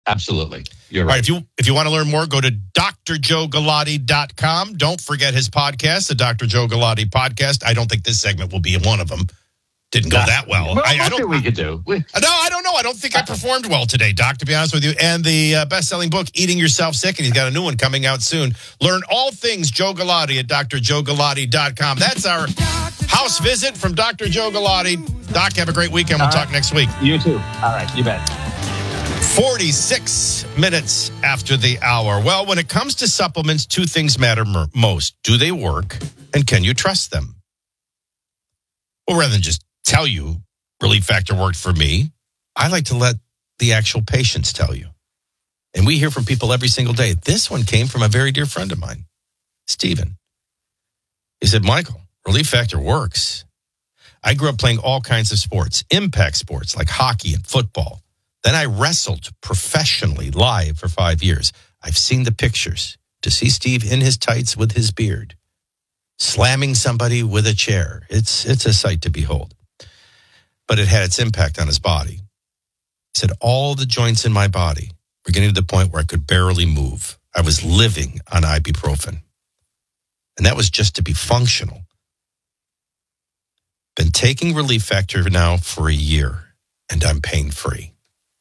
Absolutely. You're All right. right, if you want to learn more, go to drjoegalati.com. Don't forget his podcast, the Dr. Joe Galati podcast. I don't think this segment will be one of them. Didn't go that well. Well, I what don't do we could do? No, I don't know. I don't think I performed well today, Doc, to be honest with you. And the best-selling book, Eating Yourself Sick, and he's got a new one coming out soon. Learn all things Joe Galati at drjoegalati.com. That's our house visit from Dr. Joe Galati. Doc, have a great weekend. We'll talk next week. You too. All right, you bet. 46 minutes after the hour. Well, when it comes to supplements, two things matter most. Do they work, and can you trust them? Well, rather than just tell you Relief Factor worked for me, I like to let the actual patients tell you. And we hear from people every single day. This one came from a very dear friend of mine, Stephen. He said, Michael, Relief Factor works. I grew up playing all kinds of sports, impact sports like hockey and football. Then I wrestled professionally live for 5 years. I've seen the pictures. To see Steve in his tights with his beard, slamming somebody with a chair, it's a sight to behold. But it had its impact on his body. He said, all the joints in my body were getting to the point where I could barely move. I was living on ibuprofen. And that was just to be functional. Been taking Relief Factor now for a year, and I'm pain-free.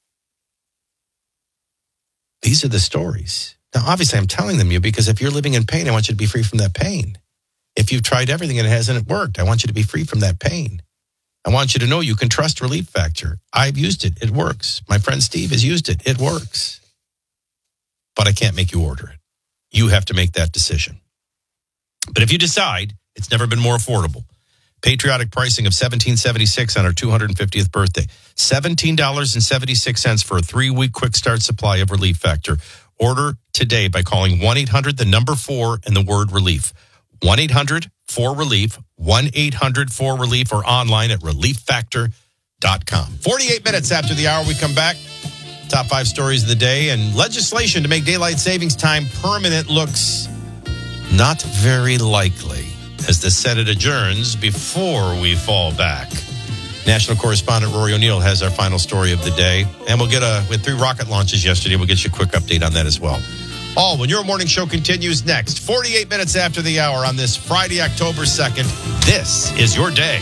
These are the stories. Now, obviously, I'm telling them you because if you're living in pain, I want you to be free from that pain. If you've tried everything and it hasn't worked, I want you to be free from that pain. I want you to know you can trust Relief Factor. I've used it. It works. My friend Steve has used it. It works. But I can't make you order it. You have to make that decision. But if you decide, it's never been more affordable. Patriotic pricing of $17.76 on our 250th birthday. $17.76 for a 3-week quick start supply of Relief Factor. Order today by calling 1-800, the number 4, and the word relief. 1-800-4RELIEF, 1-800-4RELIEF, or online at relieffactor.com. 48 minutes after the hour, we come back. Top 5 stories of the day, and legislation to make daylight savings time permanent looks not very likely as the Senate adjourns before we fall back. National correspondent Rory O'Neill has our final story of the day, and we had 3 rocket launches yesterday. We'll get you a quick update on that as well. All when your morning show continues next, 48 minutes after the hour on this Friday, October 2nd. This is your day.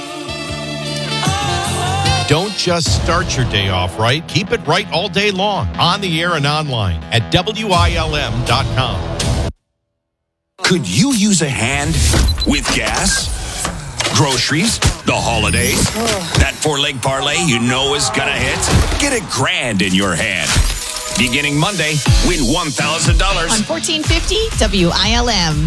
Don't just start your day off right. Keep it right all day long, on the air and online at WILM.com. Could you use a hand with gas, groceries, the holidays? That 4-leg parlay you know is gonna hit? Get $1,000 in your hand. Beginning Monday, win $1,000 on 1450 WILM.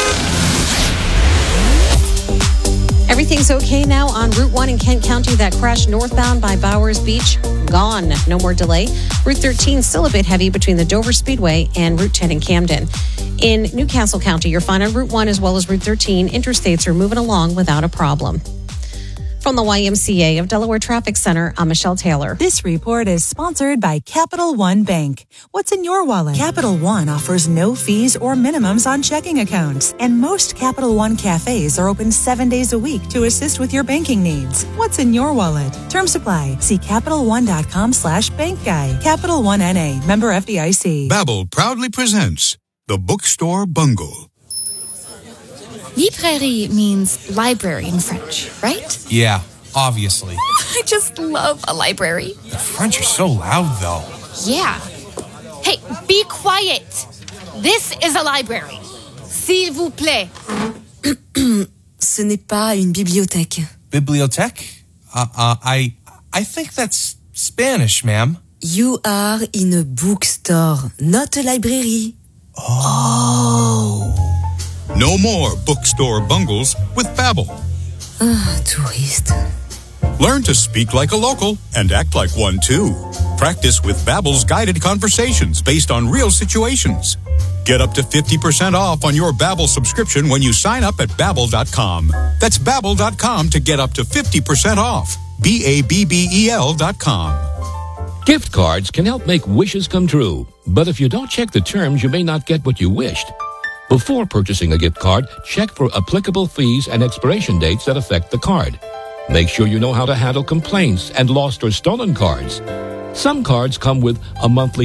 Everything's okay now on Route 1 in Kent County. That crash northbound by Bowers Beach, gone. No more delay. Route 13 still a bit heavy between the Dover Speedway and Route 10 in Camden. In Newcastle County, you're fine on Route 1 as well as Route 13. Interstates are moving along without a problem. From the YMCA of Delaware Traffic Center, I'm Michelle Taylor. This report is sponsored by Capital One Bank. What's in your wallet? Capital One offers no fees or minimums on checking accounts. And most Capital One cafes are open 7 days a week to assist with your banking needs. What's in your wallet? Terms apply. See CapitalOne.com/bank guide. Capital One N.A. Member FDIC. Babbel proudly presents The Bookstore Bungle. Librairie means library in French, right? Yeah, obviously. I just love a library. The French are so loud, though. Yeah. Hey, be quiet. This is a library. S'il vous plaît. Ce n'est pas une bibliothèque. Bibliothèque? I think that's Spanish, ma'am. You are in a bookstore, not a library. Oh. No more bookstore bungles with Babbel. Touriste. Learn to speak like a local and act like one too. Practice with Babbel's guided conversations based on real situations. Get up to 50% off on your Babbel subscription when you sign up at Babbel.com. That's Babbel.com to get up to 50% off. Babbel.com. Gift cards can help make wishes come true. But if you don't check the terms, you may not get what you wished. Before purchasing a gift card, check for applicable fees and expiration dates that affect the card. Make sure you know how to handle complaints and lost or stolen cards. Some cards come with a monthly